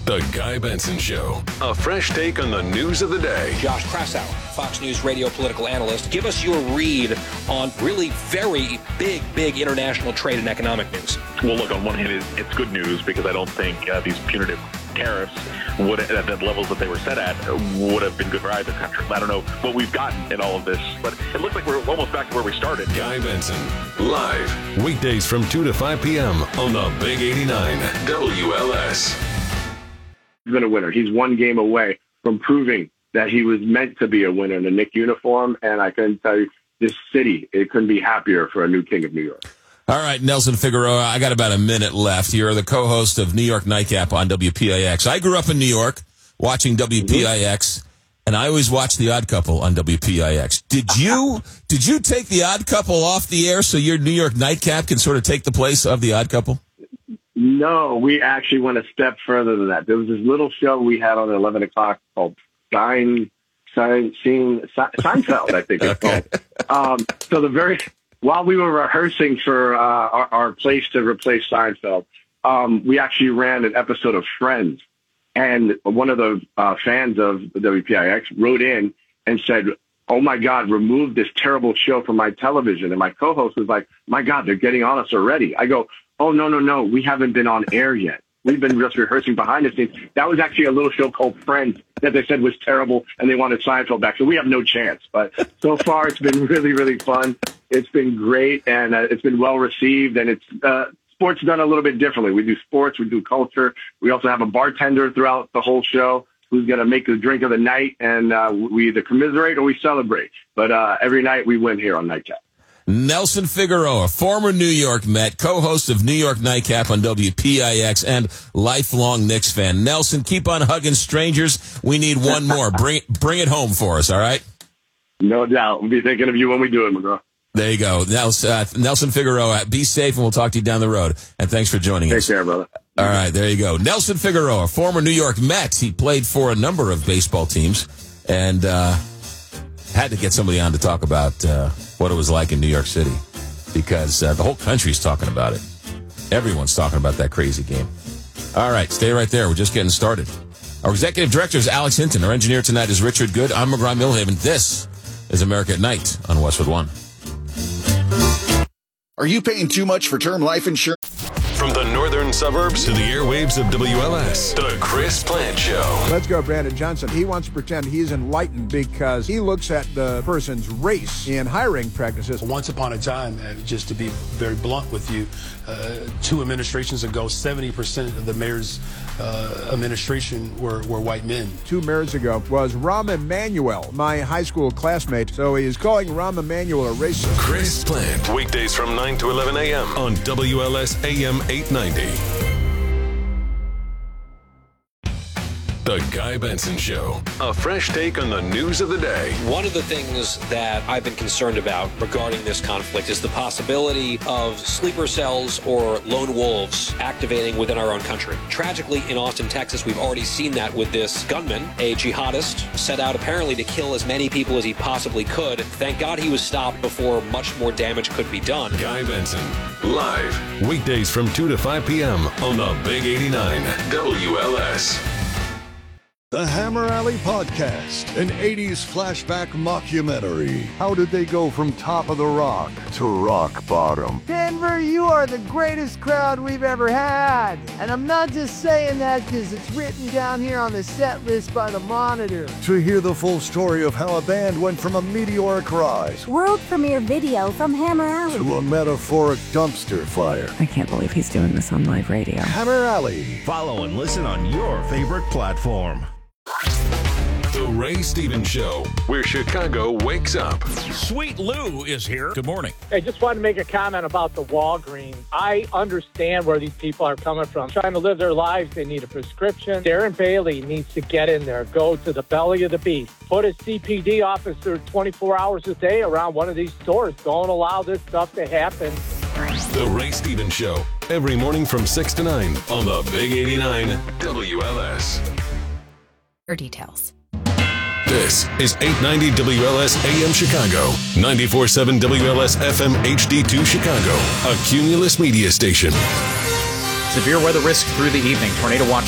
The Guy Benson Show. A fresh take on the news of the day. Josh Krasow, Fox News radio political analyst. Give us your read on really very big international trade and economic news. Well, look, on one hand, it's good news because I don't think these punitive tariffs would, at the levels that they were set at, would have been good for either country. I don't know what we've gotten in all of this, but it looks like we're almost back to where we started. Guy Benson, live, weekdays from 2 to 5 p.m. on the Big 89 WLS. He's been a winner. He's one game away from proving that he was meant to be a winner in the Knick uniform, and I can tell you, this city, it couldn't be happier for a new king of New York. All right, Nelson Figueroa, I got about a minute left. You're the co-host of New York Nightcap on WPIX. I grew up in New York watching WPIX, and I always watched The Odd Couple on WPIX. Did you take The Odd Couple off the air so your New York Nightcap can sort of take the place of The Odd Couple? No, we actually went a step further than that. There was this little show we had on at 11 o'clock called Seinfeld, I think it's called. So while we were rehearsing for our place to replace Seinfeld, we actually ran an episode of Friends. And one of the fans of WPIX wrote in and said, "Oh, my God, remove this terrible show from my television." And my co-host was like, "My God, they're getting on us already." I go, "Oh, no. We haven't been on air yet. We've been just rehearsing behind the scenes." That was actually a little show called Friends that they said was terrible, and they wanted Seinfeld back. So we have no chance. But so far, it's been really, really fun. It's been great, and it's been well received. And it's sports done a little bit differently. We do sports. We do culture. We also have a bartender throughout the whole show who's going to make the drink of the night, and we either commiserate or we celebrate. But every night we win here on Nightcap. Nelson Figueroa, former New York Met, co-host of New York Nightcap on WPIX, and lifelong Knicks fan. Nelson, keep on hugging strangers. We need one more. Bring it home for us, all right? No doubt. We'll be thinking of you when we do it, McGraw. There you go. Nelson Figueroa, be safe, and we'll talk to you down the road. And thanks for joining us. Take care, brother. All right, there you go. Nelson Figueroa, former New York Met. He played for a number of baseball teams, and had to get somebody on to talk about what it was like in New York City, because the whole country's talking about it. Everyone's talking about that crazy game. All right, stay right there. We're just getting started. Our executive director is Alex Hinton. Our engineer tonight is Richard Good. I'm McGraw Millhaven. This is America at Night on Westwood One. Are you paying too much for term life insurance? From the northern suburbs to the airwaves of WLS, The Chris Plant Show. Let's go, Brandon Johnson. He wants to pretend he's enlightened because he looks at the person's race in hiring practices. Once upon a time, just to be very blunt with you, 2 administrations ago, 70% of the mayor's administration were white men. 2 mayors ago was Rahm Emanuel, my high school classmate. So he is calling Rahm Emanuel a racist. Chris Plant, weekdays from 9 to 11 a.m. on WLS AM 890. The Guy Benson Show. A fresh take on the news of the day. One of the things that I've been concerned about regarding this conflict is the possibility of sleeper cells or lone wolves activating within our own country. Tragically, in Austin, Texas, we've already seen that with this gunman, a jihadist, set out apparently to kill as many people as he possibly could. Thank God he was stopped before much more damage could be done. Guy Benson, live, weekdays from 2 to 5 p.m. on the Big 89 WLS. The Hammer Alley Podcast, an 80s flashback mockumentary. How did they go from top of the rock to rock bottom? Denver, you are the greatest crowd we've ever had. And I'm not just saying that because it's written down here on the set list by the Monitor. To hear the full story of how a band went from a meteoric rise, world premiere video from Hammer Alley, to a metaphoric dumpster fire. I can't believe he's doing this on live radio. Hammer Alley. Follow and listen on your favorite platform. The Ray Stevens Show, where Chicago wakes up. Sweet Lou is here. Good morning. I just wanted to make a comment about the Walgreens. I understand where these people are coming from. Trying to live their lives, they need a prescription. Darren Bailey needs to get in there, go to the belly of the beast. Put a CPD officer 24 hours a day around one of these stores. Don't allow this stuff to happen. The Ray Stevens Show, every morning from 6 to 9 on the Big 89 WLS. Details. This is 890 WLS AM Chicago, 94.7 WLS FM HD2 Chicago, a Cumulus media station. Severe weather risk through the evening. Tornado watch